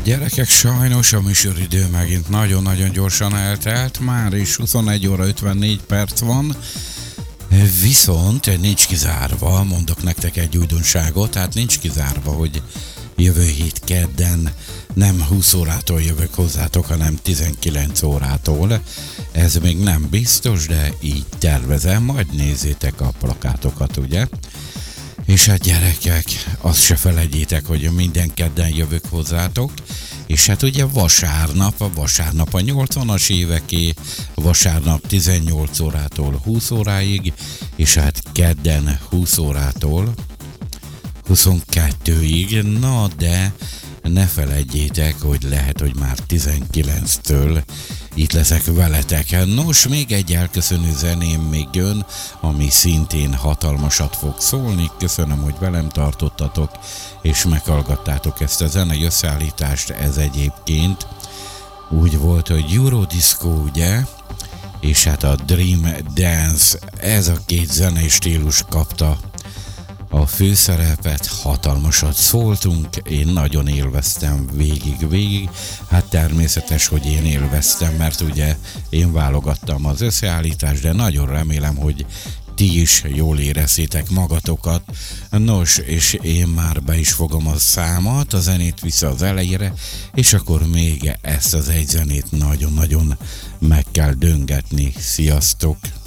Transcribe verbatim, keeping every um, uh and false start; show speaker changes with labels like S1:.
S1: Gyerekek, sajnos a műsoridő megint nagyon-nagyon gyorsan eltelt, már is huszonegy óra ötvennégy perc van, viszont nincs kizárva, mondok nektek egy újdonságot, tehát nincs kizárva, hogy jövő hét kedden nem húsz órától jövök hozzátok, hanem tizenkilenc órától. Ez még nem biztos, de így tervezem, majd nézzétek a plakátokat, ugye? És hát gyerekek, azt se felejtjétek, hogy minden kedden jövök hozzátok, és hát ugye vasárnap, a vasárnap a nyolcvanas éveké, vasárnap tizennyolc órától húsz óráig, és hát kedden húsz órától huszonkettőig, na de ne felejtjétek, hogy lehet, hogy már tizenkilenctől itt leszek veletek. Nos, még egy elköszönő zeném még jön, ami szintén hatalmasat fog szólni. Köszönöm, hogy velem tartottatok, és meghallgattátok ezt a zenei összeállítást. Ez egyébként úgy volt, hogy Eurodisco, ugye? És hát a Dream Dance, ez a két zenei stílus kapta a főszerepet, hatalmasat szóltunk, én nagyon élveztem végig-végig, hát természetes, hogy én élveztem, mert ugye én válogattam az összeállítást, de nagyon remélem, hogy ti is jól érezzétek magatokat. Nos, és én már be is fogom a számat, a zenét vissza az elejére, és akkor még ezt az egy zenét nagyon-nagyon meg kell döngetni. Sziasztok!